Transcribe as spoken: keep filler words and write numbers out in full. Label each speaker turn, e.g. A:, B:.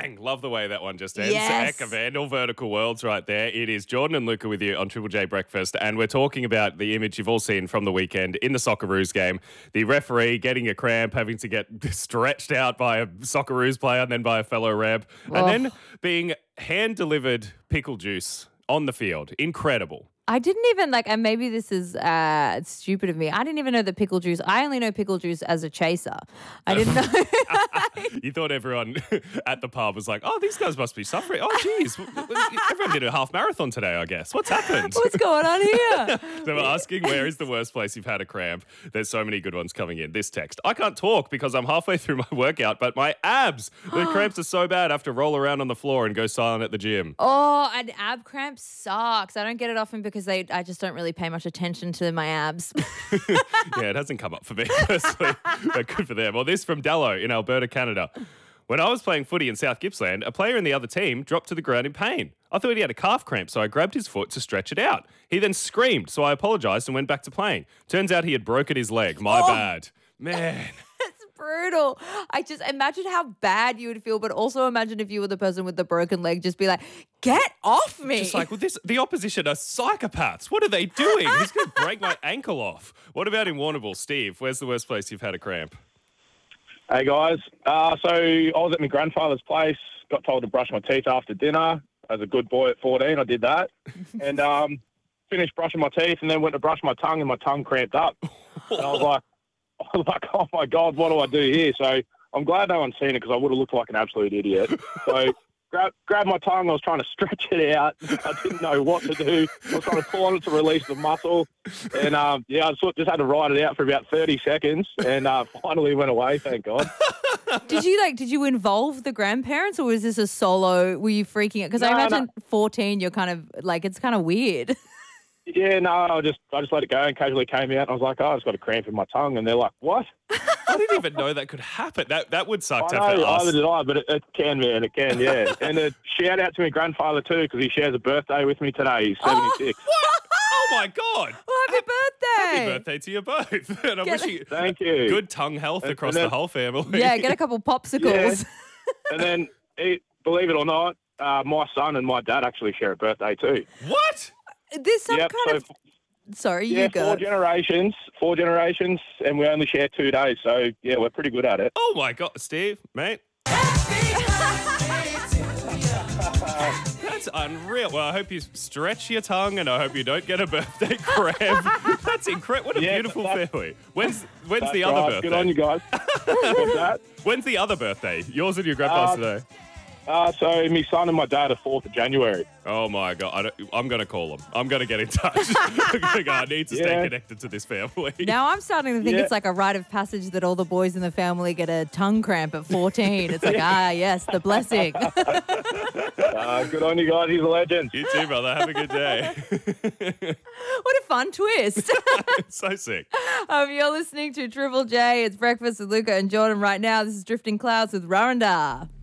A: bang. Love the way that one just ends.
B: Yes.
A: Heck of handle, vertical worlds right there. It is Jordan and Luca with you on Triple J Breakfast, and we're talking about the image you've all seen from the weekend in the Socceroos game. The referee getting a cramp, having to get stretched out by a Socceroos player and then by a fellow reb,
B: Oh.
A: and then being hand-delivered pickle juice on the field. Incredible.
B: I didn't even like, and maybe this is uh, stupid of me. I didn't even know the pickle juice. I only know pickle juice as a chaser. I didn't know.
A: You thought everyone at the pub was like, oh, these guys must be suffering. Oh, geez. Everyone did a half marathon today, I guess. What's happened?
B: What's going on here?
A: They were asking, where is the worst place you've had a cramp? There's so many good ones coming in. This text. I can't talk because I'm halfway through my workout, but my abs, the cramps are so bad I have to roll around on the floor and go silent at the gym.
B: Oh, an ab cramp sucks. I don't get it often because they, I just don't really pay much attention to my abs.
A: Yeah, it hasn't come up for me personally, but good for them. Well, this from Dallo in Alberta, Canada. When I was playing footy in South Gippsland, a player in the other team dropped to the ground in pain. I thought he had a calf cramp, so I grabbed his foot to stretch it out. He then screamed, so I apologised and went back to playing. Turns out he had broken his leg. My
B: Oh.
A: bad. Man.
B: It's brutal. I just imagine how bad you would feel, but also imagine if you were the person with the broken leg, just be like, get off me.
A: Just like, well, this, the opposition are psychopaths. What are they doing? He's going to break my ankle off. What about in Warrnambool? Steve, where's the worst place you've had a cramp?
C: Hey guys, uh, so I was at my grandfather's place, got told to brush my teeth after dinner. As a good boy at fourteen, I did that. and um, finished brushing my teeth and then went to brush my tongue and my tongue cramped up. And I was like, I was like, oh my God, what do I do here? So I'm glad no one's seen it because I would have looked like an absolute idiot. So grab, grabbed my tongue, I was trying to stretch it out. I didn't know what to do. I was trying to pull on it to release the muscle. And um, yeah, I sort of just had to ride it out for about thirty seconds and uh, finally went away, thank God.
B: Did you like, did you involve the grandparents or was this a solo? Were you freaking out? Because I
C: No,
B: imagine fourteen, you're kind of like, it's kind of weird.
C: Yeah, no, I just I just let it go and casually came out and I was like, oh, I just got a cramp in my tongue. And they're like, what?
A: I didn't even know that could happen. That that would suck
C: I
A: to have
C: know,
A: to ask.
C: either did I, but it, it can, man, it can, yeah. And a shout out to my grandfather too because he shares a birthday with me today. He's seventy-six.
A: Oh my God.
B: Well, happy birthday.
A: Happy birthday to you both. And I
B: Get
A: wish you
C: Thank you.
A: good tongue health
C: And-
A: across
C: and then-
A: the whole family.
B: Yeah, get a couple popsicles.
C: And then, he, believe it or not, uh, my son and my dad actually share a birthday too.
A: What?
B: There's some
C: Yep,
B: kind
C: so,
B: of... Sorry,
C: yeah,
B: you go.
C: four generations, four generations, and we only share two days. So, yeah, we're pretty good at it.
A: Oh my God, Steve, mate. That's unreal. Well, I hope you stretch your tongue and I hope you don't get a birthday cramp. That's incredible. What a
C: Yeah,
A: beautiful
C: that's-
A: family. When's when's
C: That's
A: the other
C: right.
A: birthday?
C: Good on you guys. What's that?
A: When's the other birthday? Yours and your grandpa's
C: Uh,
A: today.
C: Uh, so, my son and my dad are fourth of January.
A: Oh my God. I don't, I'm going to call them. I'm going to get in touch. I'm gonna go, I need to stay
C: Yeah.
A: connected to this family.
B: Now I'm starting to think
C: Yeah.
B: it's like a rite of passage that all the boys in the family get a tongue cramp at fourteen. It's like, ah, yes, the blessing.
C: Uh, good on you guys. He's a legend.
A: You too, brother. Have a good day.
B: What a fun twist.
A: So sick.
B: um, you're listening to Triple J. It's Breakfast with Luca and Jordan right now. This is Drifting Clouds with Raranda.